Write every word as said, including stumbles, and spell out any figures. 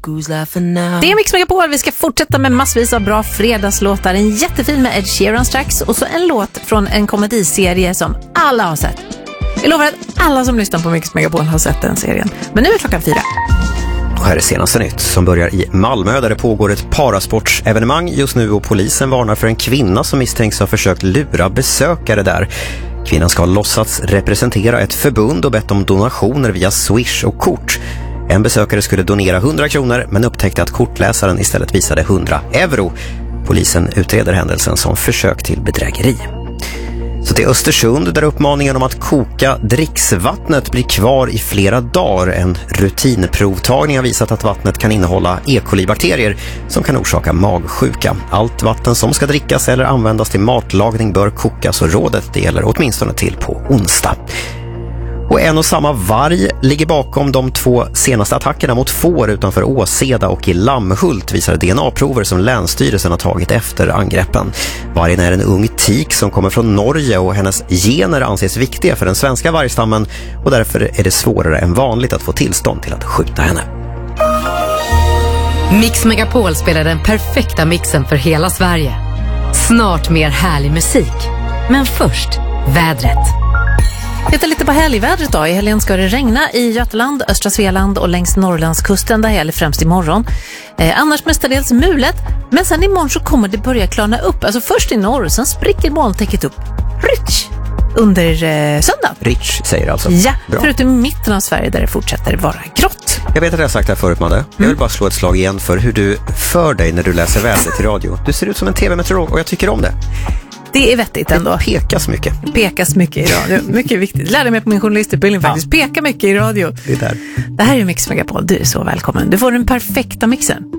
Det är Mix Megapol. Vi ska fortsätta med massvis av bra fredagslåtar. En jättefin med Ed Sheeran strax. Och så en låt från en komediserie som alla har sett. Jag lovar att alla som lyssnar på Mix Megapol har sett den serien. Men nu är klockan fyra. Och här är senaste nytt som börjar i Malmö där det pågår ett parasportsevenemang just nu och polisen varnar för en kvinna som misstänks ha försökt lura besökare där. Kvinnan ska ha låtsats representera ett förbund och bett om donationer via Swish och kort. En besökare skulle donera hundra kronor men upptäckte att kortläsaren istället visade hundra euro. Polisen utreder händelsen som försök till bedrägeri. Så till Östersund där uppmaningen om att koka dricksvattnet blir kvar i flera dagar. En rutinprovtagning har visat att vattnet kan innehålla E. coli-bakterier som kan orsaka magsjuka. Allt vatten som ska drickas eller användas till matlagning bör kokas och rådet det gäller åtminstone till på onsdag. Och en och samma varg ligger bakom de två senaste attackerna mot får utanför Åseda och i Lammhult visar D N A-prover som Länsstyrelsen har tagit efter angreppen. Vargen är en ung tik som kommer från Norge och hennes gener anses viktiga för den svenska vargstammen och därför är det svårare än vanligt att få tillstånd till att skjuta henne. Mix Megapol spelar den perfekta mixen för hela Sverige. Snart mer härlig musik. Men först, vädret. Titta lite på helgvädret då. I helgen ska det regna i Götaland, östra Svealand och längs Norrlandskusten där gäller främst imorgon. Eh, annars mestadels mulet, men sen imorgon så kommer det börja klarna upp. Alltså först i norr, sen spricker molntäcket upp. Rich! Under eh, söndag. Rich säger alltså. Ja, bra. Förutom i mitten av Sverige där det fortsätter vara grått. Jag vet att jag har sagt det här förut, Madde. Mm. Jag vill bara slå ett slag igen för hur du för dig när du läser vädret i radio. Du ser ut som en tv-meteorolog och jag tycker om det. Det är vettigt ändå. Det pekas mycket. Pekas mycket i radio. Mycket viktigt. Lärde mig på min journalistutbildning faktiskt. Ja. Peka mycket i radio. Det är där. Det här är Mix Megapol. Du är så välkommen. Du får den perfekta mixen.